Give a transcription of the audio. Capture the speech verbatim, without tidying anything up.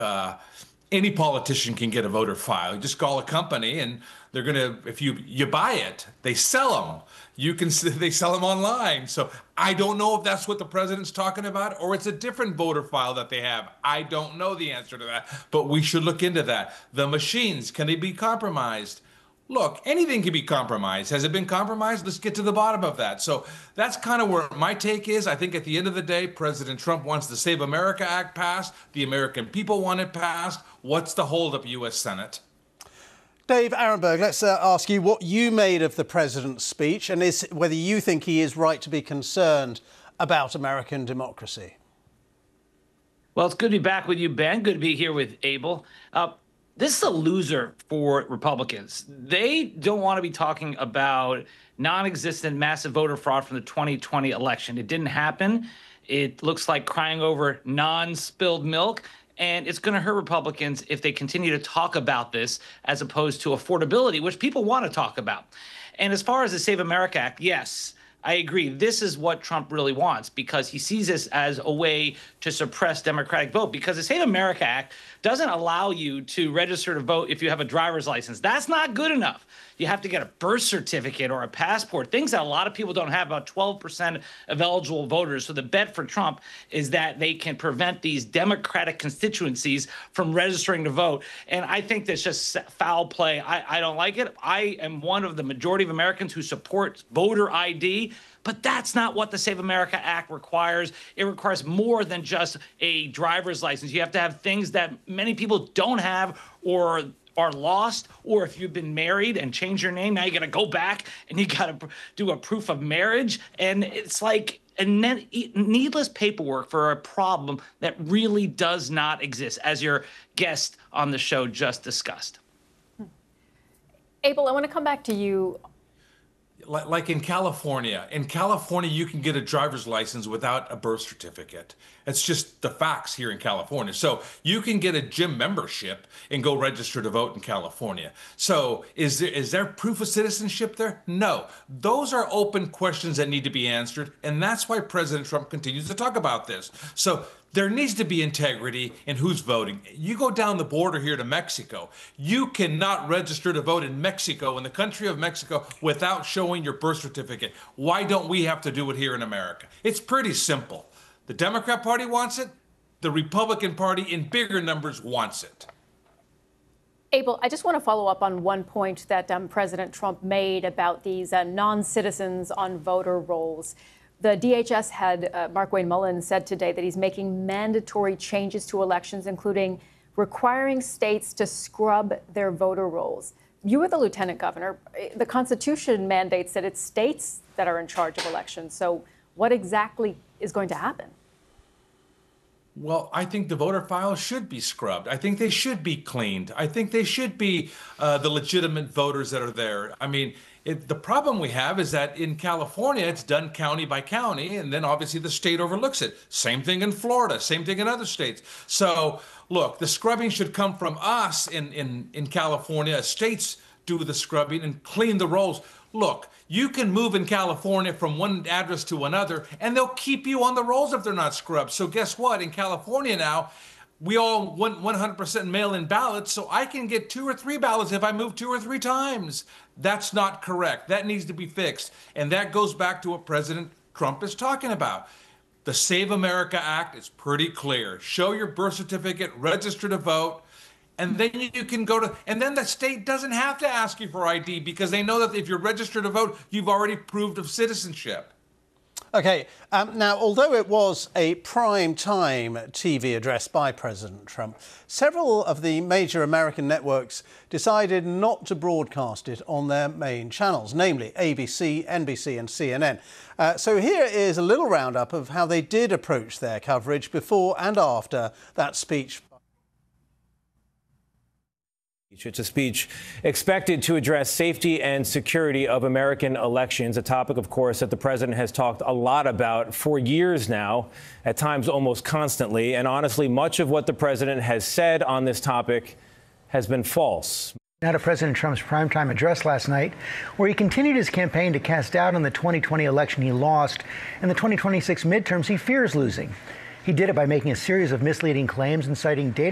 uh, any politician can get a voter file. You just call a company and they're going to, if you, you buy it, they sell them. You can, they sell them online. So I don't know if that's what the president's talking about or it's a different voter file that they have. I don't know the answer to that, but we should look into that. The machines, can they be compromised? Look, anything can be compromised. Has it been compromised? Let's get to the bottom of that. So that's kind of where my take is. I think at the end of the day, President Trump wants the Save America Act passed. The American people want it passed. What's the holdup, U S Senate? Dave Arenberg, let's uh, ask you what you made of the president's speech and is whether you think he is right to be concerned about American democracy. Well, it's good to be back with you, Ben. Good to be here with Abel. Uh, This is a loser for Republicans. They don't want to be talking about non-existent massive voter fraud from the twenty twenty election. It didn't happen. It looks like crying over non-spilled milk. And it's going to hurt Republicans if they continue to talk about this as opposed to affordability, which people want to talk about. And as far as the Save America Act, yes, I agree. This is what Trump really wants because he sees this as a way to suppress Democratic vote because the Save America Act doesn't allow you to register to vote if you have a driver's license. That's not good enough. You have to get a birth certificate or a passport, things that a lot of people don't have, about twelve percent of eligible voters. So the bet for Trump is that they can prevent these Democratic constituencies from registering to vote. And I think that's just foul play. I, I don't like it. I am one of the majority of Americans who support voter I D. But that's not what the Save America Act requires. It requires more than just a driver's license. You have to have things that many people don't have or are lost, or if you've been married and changed your name, now you got to go back and you got to do a proof of marriage. And it's like a needless paperwork for a problem that really does not exist, as your guest on the show just discussed. Abel, I want to come back to you. Like in California, in California, you can get a driver's license without a birth certificate. It's just the facts here in California. So you can get a gym membership and go register to vote in California. So is there, is there proof of citizenship there? No. Those are open questions that need to be answered. And that's why President Trump continues to talk about this. So there needs to be integrity in who's voting. You go down the border here to Mexico. You cannot register to vote in Mexico, in the country of Mexico, without showing your birth certificate. Why don't we have to do it here in America? It's pretty simple. The Democrat Party wants it. The Republican Party, in bigger numbers, wants it. Abel, I just want to follow up on one point that um, President Trump made about these uh, non-citizens on voter rolls. The D H S head, uh, Markwayne Mullin, said today that he's making mandatory changes to elections, including requiring states to scrub their voter rolls. You are the lieutenant governor. The Constitution mandates that it's states that are in charge of elections. So what exactly is going to happen? Well, I think the voter files should be scrubbed. I think they should be cleaned. I think they should be uh, the legitimate voters that are there. I mean, it, the problem we have is that in California, it's done county by county, and then obviously the state overlooks it. Same thing in Florida, same thing in other states. So, look, the scrubbing should come from us in, in, in California. States do the scrubbing and clean the rolls. Look, you can move in California from one address to another, and they'll keep you on the rolls if they're not scrubbed. So guess what? In California now, we all want one hundred percent mail-in ballots, so I can get two or three ballots if I move two or three times. That's not correct. That needs to be fixed. And that goes back to what President Trump is talking about. The Save America Act is pretty clear. Show your birth certificate, register to vote, and then you can go to, and then the state doesn't have to ask you for I D because they know that if you're registered to vote, you've already proved of citizenship. OK, um, now, although it was a prime time T V address by President Trump, several of the major American networks decided not to broadcast it on their main channels, namely A B C, N B C and C N N. Uh, so here is a little roundup of how they did approach their coverage before and after that speech. It's a speech expected to address safety and security of American elections, a topic, of course, that the president has talked a lot about for years now, at times almost constantly. And honestly, much of what the president has said on this topic has been false. Now to President Trump's primetime address last night, where he continued his campaign to cast doubt on the twenty twenty election he lost and the twenty twenty-six midterms he fears losing. He did it by making a series of misleading claims and citing data